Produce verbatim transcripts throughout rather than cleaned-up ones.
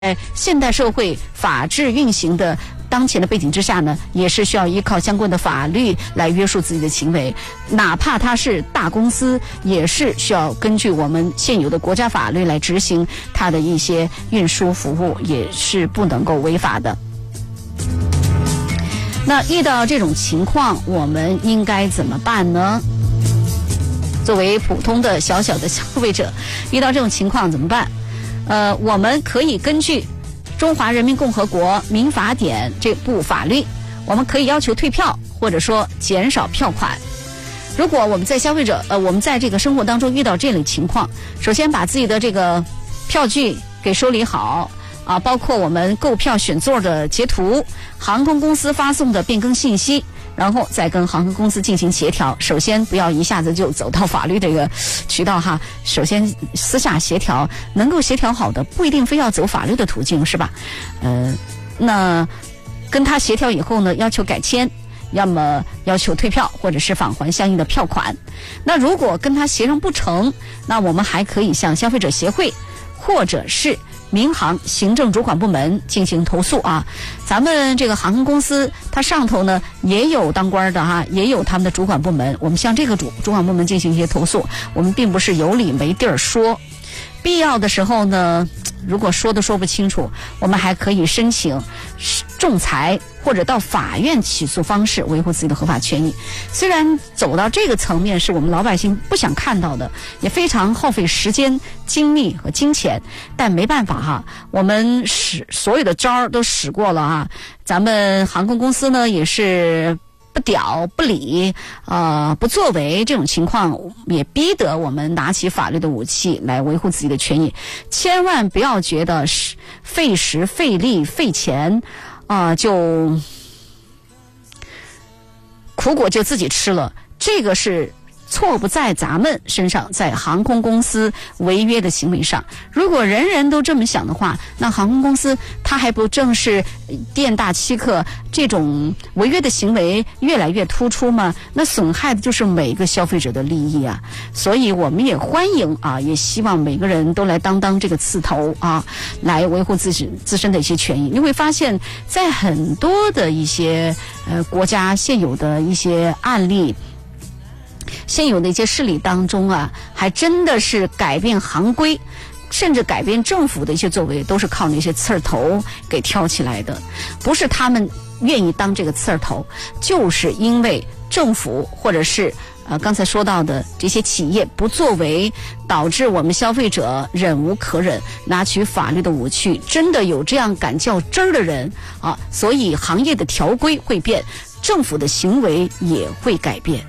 在现代社会法治运行的当前的背景之下呢，也是需要依靠相关的法律来约束自己的行为，哪怕它是大公司，也是需要根据我们现有的国家法律来执行它的一些运输服务，也是不能够违法的。那遇到这种情况，我们应该怎么办呢？作为普通的小小的消费者，遇到这种情况怎么办？呃，我们可以根据中华人民共和国民法典这部法律，我们可以要求退票，或者说减少票款。如果我们在消费者呃，我们在这个生活当中遇到这类情况，首先把自己的这个票据给收理好啊，包括我们购票选座的截图，航空公司发送的变更信息，然后再跟航空公司进行协调。首先不要一下子就走到法律这个渠道哈，首先私下协调，能够协调好的不一定非要走法律的途径，是吧？呃，那跟他协调以后呢，要求改签，要么要求退票，或者是返还相应的票款。那如果跟他协商不成，那我们还可以向消费者协会或者是民航行政主管部门进行投诉啊。咱们这个航空公司它上头呢也有当官的哈，也有他们的主管部门，我们向这个主主管部门进行一些投诉，我们并不是有理没地儿说。必要的时候呢，如果说都说不清楚，我们还可以申请仲裁或者到法院起诉方式维护自己的合法权益。虽然走到这个层面是我们老百姓不想看到的，也非常耗费时间、精力和金钱，但没办法哈，我们使所有的招儿都使过了啊。咱们航空公司呢也是不屌不理呃不作为，这种情况也逼得我们拿起法律的武器来维护自己的权益。千万不要觉得是费时费力费钱啊、呃，就苦果就自己吃了，这个是错不在咱们身上，在航空公司违约的行为上。如果人人都这么想的话，那航空公司它还不正是店大欺客，这种违约的行为越来越突出吗？那损害的就是每个消费者的利益啊。所以我们也欢迎啊，也希望每个人都来当当这个刺头啊，来维护自己自身的一些权益。你会发现在很多的一些呃国家现有的一些案例，现有的一些事例当中啊，还真的是改变行规，甚至改变政府的一些作为，都是靠那些刺儿头给挑起来的。不是他们愿意当这个刺儿头，就是因为政府或者是呃刚才说到的这些企业不作为，导致我们消费者忍无可忍，拿取法律的武器。真的有这样敢较真儿的人啊，所以行业的条规会变，政府的行为也会改变。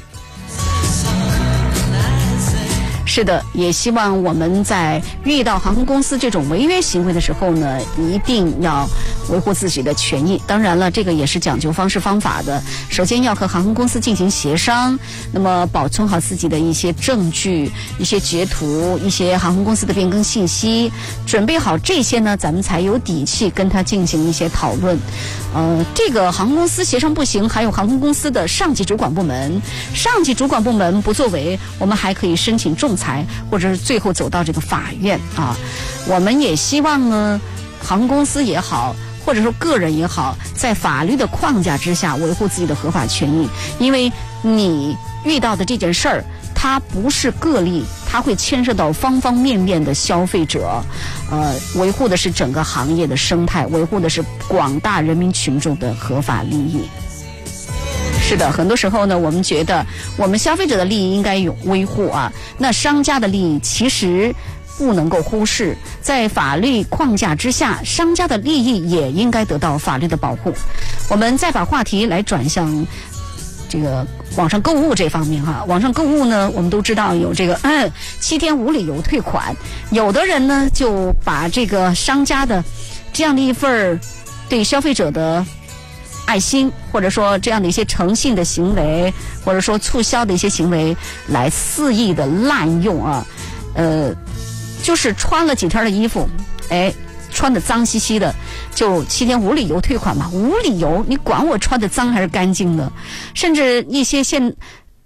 是的，也希望我们在遇到航空公司这种违约行为的时候呢，一定要维护自己的权益。当然了，这个也是讲究方式方法的。首先要和航空公司进行协商，那么保存好自己的一些证据、一些截图、一些航空公司的变更信息，准备好这些呢，咱们才有底气跟他进行一些讨论。呃，这个航空公司协商不行，还有航空公司的上级主管部门，上级主管部门不作为，我们还可以申请仲裁，或者是最后走到这个法院啊。我们也希望呢，航空公司也好，或者说个人也好，在法律的框架之下维护自己的合法权益。因为你遇到的这件事儿，它不是个例，它会牵涉到方方面面的消费者，呃，维护的是整个行业的生态，维护的是广大人民群众的合法利益。是的，很多时候呢，我们觉得我们消费者的利益应该有维护啊，那商家的利益其实不能够忽视，在法律框架之下，商家的利益也应该得到法律的保护。我们再把话题来转向这个网上购物这方面哈，网上购物呢，我们都知道有这个嗯七天无理由退款，有的人呢就把这个商家的这样的一份对消费者的爱心，或者说这样的一些诚信的行为，或者说促销的一些行为，来肆意的滥用啊，呃，就是穿了几天的衣服，哎，穿的脏兮兮的，就七天无理由退款嘛，无理由，你管我穿的脏还是干净的？甚至一些现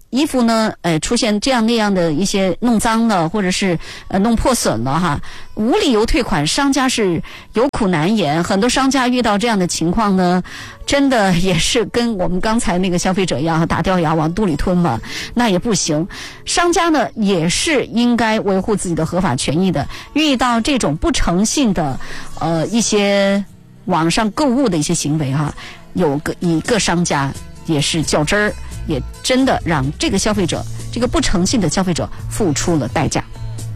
衣服呢，呃，出现这样那样的一些弄脏了，或者是呃弄破损了哈，无理由退款，商家是有苦难言。很多商家遇到这样的情况呢，真的也是跟我们刚才那个消费者一样，打掉牙往肚里吞嘛，那也不行。商家呢也是应该维护自己的合法权益的。遇到这种不诚信的呃一些网上购物的一些行为哈，有个一个商家也是较真儿。也真的让这个消费者，这个不诚信的消费者付出了代价。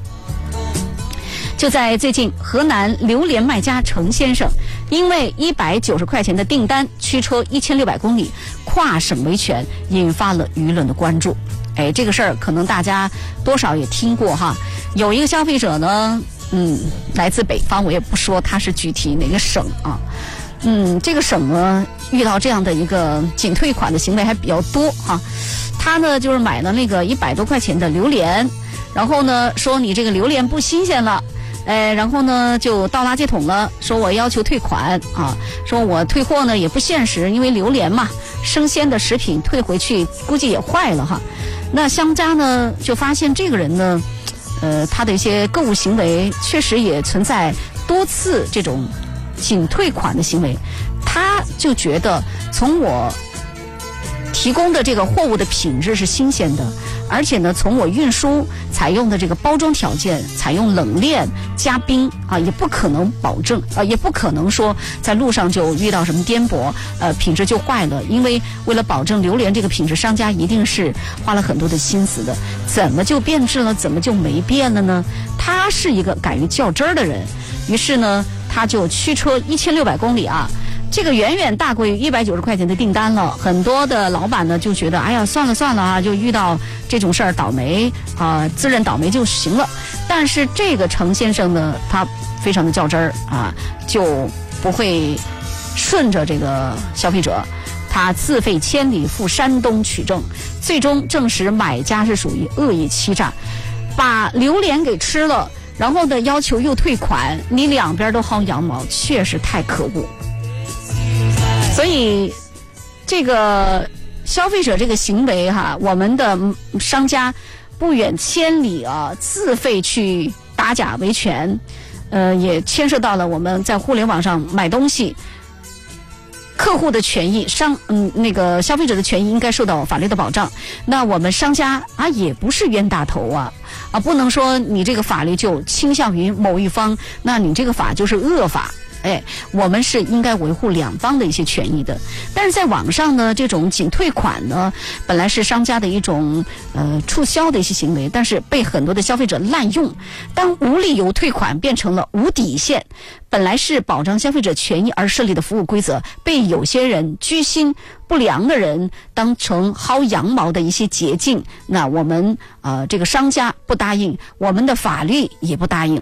就在最近，河南榴莲卖家程先生因为一百九十块钱的订单驱车一千六百公里跨省维权，引发了舆论的关注。哎，这个事儿可能大家多少也听过哈。有一个消费者呢，嗯，来自北方，我也不说他是具体哪个省啊。嗯，这个省呢遇到这样的一个仅退款的行为还比较多哈。他呢就是买了那个一百多块钱的榴莲，然后呢说你这个榴莲不新鲜了，呃，然后呢就倒垃圾桶了，说我要求退款啊，说我退货呢也不现实，因为榴莲嘛，生鲜的食品退回去估计也坏了哈。那商家呢就发现这个人呢，呃，他的一些购物行为确实也存在多次这种仅退款的行为，他就觉得从我提供的这个货物的品质是新鲜的，而且呢从我运输采用的这个包装条件采用冷链加冰啊，也不可能保证啊，也不可能说在路上就遇到什么颠簸呃品质就坏了，因为为了保证榴莲这个品质，商家一定是花了很多的心思的。怎么就变质了，怎么就没变了呢？他是一个敢于较真儿的人，于是呢他就驱车一千六百公里啊，这个远远大过于一百九十块钱的订单了。很多的老板呢就觉得，哎呀，算了算了啊，就遇到这种事儿倒霉啊、呃，自认倒霉就行了。但是这个程先生呢，他非常的较真儿啊，就不会顺着这个消费者，他自费千里赴山东取证，最终证实买家是属于恶意欺诈，把榴莲给吃了。然后呢，要求又退款，你两边都薅羊毛，确实太可恶。所以，这个消费者这个行为哈，我们的商家不远千里啊，自费去打假维权，呃，也牵涉到了我们在互联网上买东西，客户的权益，商嗯那个消费者的权益应该受到法律的保障。那我们商家啊，也不是冤大头啊。啊，不能说你这个法律就倾向于某一方，那你这个法就是恶法。哎，我们是应该维护两方的一些权益的。但是在网上呢，这种仅退款呢，本来是商家的一种呃促销的一些行为，但是被很多的消费者滥用。当无理由退款变成了无底线，本来是保障消费者权益而设立的服务规则，被有些人居心不良的人当成薅羊毛的一些捷径。那我们呃这个商家不答应，我们的法律也不答应。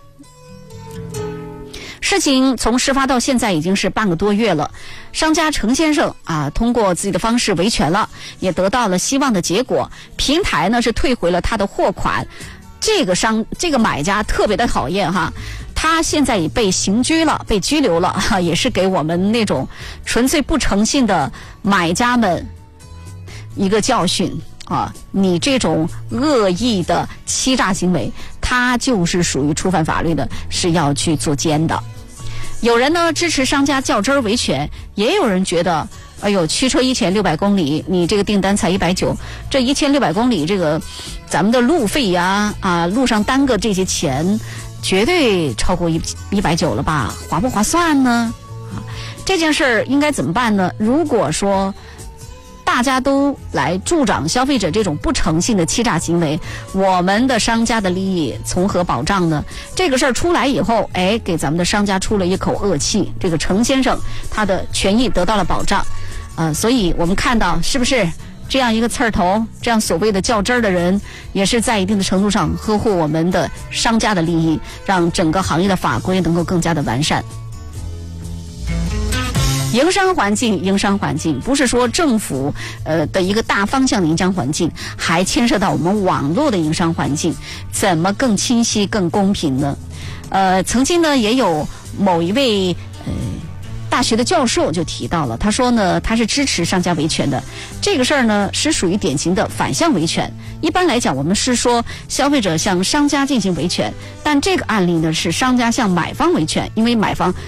事情从事发到现在已经是半个多月了，商家程先生啊，通过自己的方式维权了，也得到了希望的结果。平台呢是退回了他的货款，这个商这个买家特别的讨厌哈，他现在已被刑拘了，被拘留了哈，也是给我们那种纯粹不诚信的买家们一个教训啊！你这种恶意的欺诈行为，它就是属于触犯法律的，是要去做监的。有人呢支持商家较真儿维权，也有人觉得，哎呦，驱车一千六百公里，你这个订单才一百九，这一千六百公里，这个咱们的路费呀，啊，路上耽搁这些钱，绝对超过一一百九了吧？划不划算呢？啊，这件事儿应该怎么办呢？如果说大家都来助长消费者这种不诚信的欺诈行为，我们的商家的利益从何保障呢？这个事儿出来以后，哎，给咱们的商家出了一口恶气。这个程先生他的权益得到了保障，呃，所以我们看到是不是这样一个刺儿头，这样所谓的较真儿的人，也是在一定的程度上呵护我们的商家的利益，让整个行业的法规能够更加的完善。营商环境，营商环境不是说政府呃的一个大方向的营商环境，还牵涉到我们网络的营商环境，怎么更清晰、更公平呢？呃，曾经呢也有某一位呃大学的教授就提到了，他说呢，他是支持商家维权的。这个事儿呢，是属于典型的反向维权。一般来讲，我们是说消费者向商家进行维权，但这个案例呢，是商家向买方维权，因为买方